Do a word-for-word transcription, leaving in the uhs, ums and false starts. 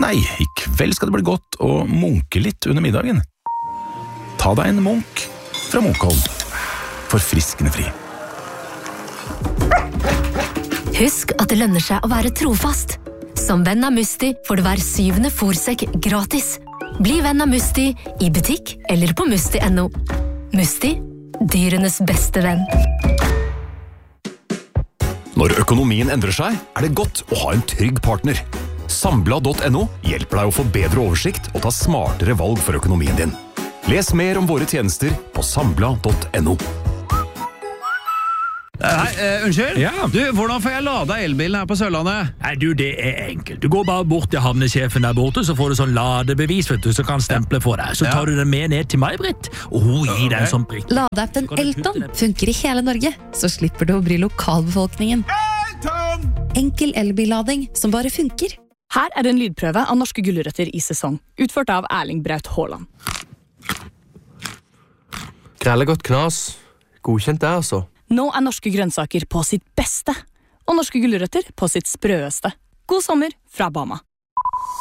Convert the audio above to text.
Nei, i kveld skal det bli godt å munke litt under middagen. Ta deg en munk fra Munkholm. Forfriskende fri. Husk at det lønner seg å være trofast. Som venn av Musti får du hver syvende fôrsekk gratis. Bli venn av Musti i butikk eller på musti punktum no. Musti, dyrenes beste venn. Når økonomien endrer seg, er det godt å ha en trygg partner. Sambla punktum no hjelper deg å få bedre oversikt og ta smartere valg for økonomien din. Les mer om våre tjenester på sambla punktum no. Hei, uh, unnskyld? Ja. Du, hvordan får jeg lada elbilen her på Sørlandet? Nei, du, det er enkelt. Du går bare bort til havnesjefen der borte, så får du sånn ladebevis, vet du, så kan stemple for deg. Så Ja. tar du den med ned til meg, Britt, og hun gir deg en sånn prikk. Ladeappen Elton funker i hele Norge, så slipper du å bry lokalbefolkningen. Enkel elbillading som bare funker. Her er en lydprøve av norske gulrøtter i sesong, utført av Erling Braut Haaland. Grellegodt knas. Godkjent det, altså. Nå er norske grønnsaker på sitt beste, og norske gulrøtter på sitt sprøeste. God sommer fra Bama.